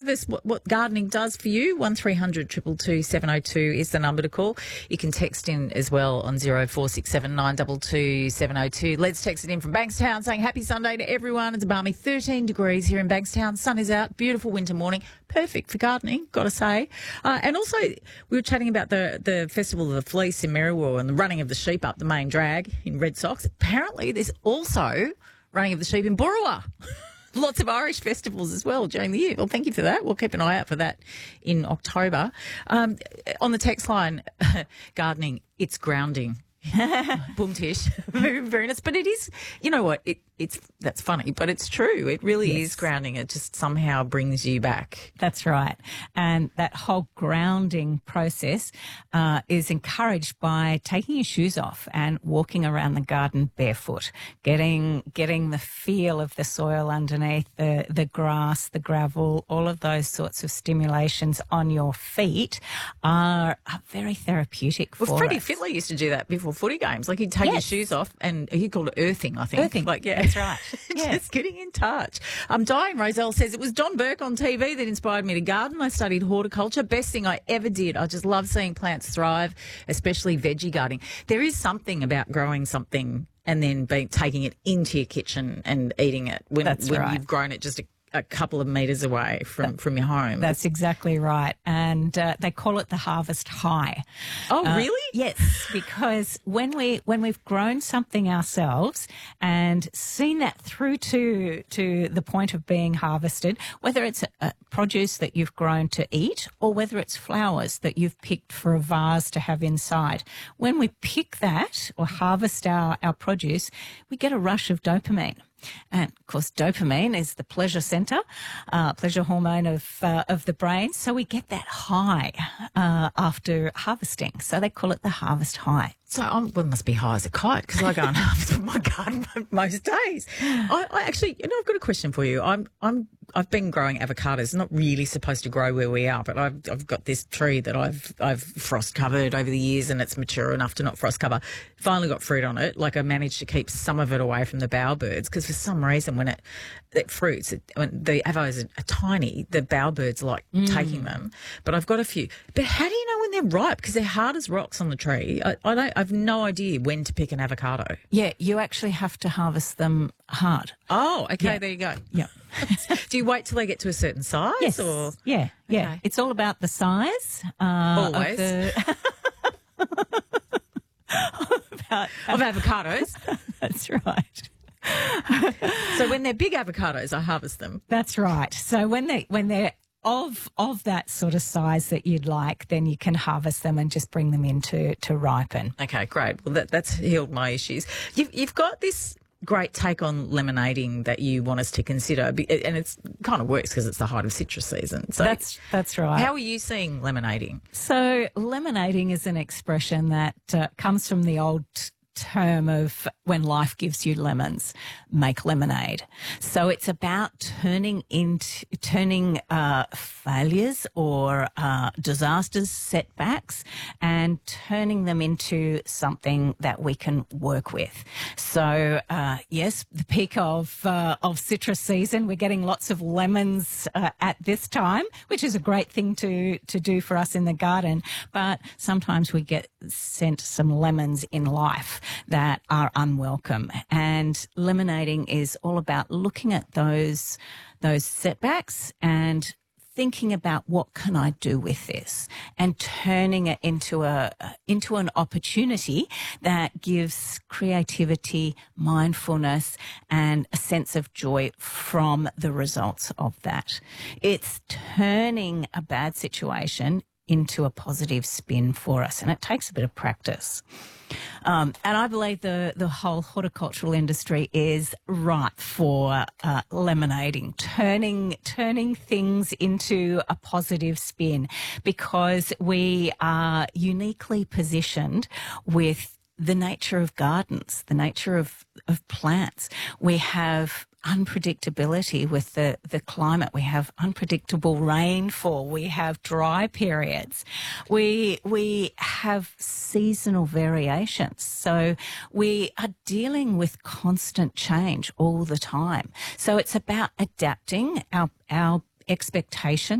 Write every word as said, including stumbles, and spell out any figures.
us what, what gardening does for you. one three hundred two two two seven oh two is the number to call. You can text in as well on zero four six seven nine two two seven oh two. Let's text it in from Bankstown saying happy Sunday to everyone. It's a balmy thirteen degrees here in Bankstown. Sun is out. Beautiful winter morning. Perfect for gardening, got to say. Uh, and also, we were chatting about the, the Festival of the Fleece in Merriwa and the running of the sheep up the main drag in Red Sox. Apparently, there's also running of the sheep in Boorowa. Lots of Irish festivals as well during the year. Well, thank you for that. We'll keep an eye out for that in October. Um, on the text line, gardening, it's grounding. Boom tish. Very, very nice. But it is, you know what, it, it's that's funny, but it's true. It really yes. is grounding. It just somehow brings you back. That's right. And that whole grounding process uh, is encouraged by taking your shoes off and walking around the garden barefoot, getting getting the feel of the soil underneath, the, the grass, the gravel, all of those sorts of stimulations on your feet are, are very therapeutic for well, Freddie us. Fittler used to do that before footy games. Like he'd take yes. his shoes off and he called it earthing, I think. Earthing. Like, yeah. That's right. Yeah. Just getting in touch. Um, Diane Roselle says, it was Don Burke on T V that inspired me to garden. I studied horticulture. Best thing I ever did. I just love seeing plants thrive, especially veggie gardening. There is something about growing something and then being, taking it into your kitchen and eating it when, That's when right. you've grown it just a a couple of metres away from, from your home. That's exactly right. And uh, they call it the harvest high. Oh, uh, really? Yes, because when, we, when we've grown something ourselves and seen that through to, to the point of being harvested, whether it's a, a produce that you've grown to eat or whether it's flowers that you've picked for a vase to have inside, when we pick that or harvest our, our produce, we get a rush of dopamine. And, of course, dopamine is the pleasure centre, uh, pleasure hormone of uh, of the brain. So we get that high uh, after harvesting. So they call it the harvest high. So I'm, well, it must be high as a kite because I go and harvest my garden most days. I, I actually, you know, I've got a question for you. I'm, I'm, I've been growing avocados. It's not really supposed to grow where we are, but I've, I've got this tree that I've, I've frost covered over the years, and it's mature enough to not frost cover. Finally got fruit on it. Like I managed to keep some of it away from the bowerbirds because for some reason when it, it fruits, it, when the avos are, are tiny, the bowerbirds like mm. taking them. But I've got a few. But how do you know when they're ripe? Because they're hard as rocks on the tree. I, I don't. I've no idea when to pick an avocado. Yeah, you actually have to harvest them hard. Oh, okay, yeah. there you go. Yeah. Do you wait till they get to a certain size? Yes. Or? Yeah, yeah. Okay. It's all about the size. Uh, Always. Of, the about, of avocados. That's right. So when they're big avocados, I harvest them. That's right. So when they when they're of of that sort of size that you'd like, then you can harvest them and just bring them in to, to ripen. Okay, great. Well, that, that's healed my issues. You've, you've got this great take on lemonading that you want us to consider, and it's kind of works because it's the height of citrus season. So that's that's right. How are you seeing lemonading? So lemonading is an expression that uh, comes from the old term of when life gives you lemons, make lemonade. So it's about turning into turning uh, failures or uh, disasters, setbacks, and turning them into something that we can work with. So uh, yes, the peak of uh, of citrus season, we're getting lots of lemons uh, at this time, which is a great thing to to do for us in the garden. But sometimes we get sent some lemons in life that are unwelcome, and lemonading is all about looking at those those setbacks and thinking about what can I do with this and turning it into a into an opportunity that gives creativity, mindfulness, and a sense of joy from the results of that. It's turning a bad situation into a positive spin for us, and it takes a bit of practice. Um, and I believe the, the whole horticultural industry is ripe for uh, lemonading, turning turning things into a positive spin, because we are uniquely positioned with the nature of gardens, the nature of, of plants. We have unpredictability with the, the climate. We have unpredictable rainfall. We have dry periods. We, we have seasonal variations. So we are dealing with constant change all the time. So it's about adapting our, our expectations